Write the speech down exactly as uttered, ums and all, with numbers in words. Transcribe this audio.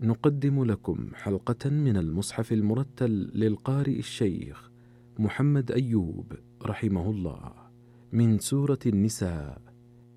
نقدم لكم حلقة من المصحف المرتل للقارئ الشيخ محمد أيوب رحمه الله من سورة النساء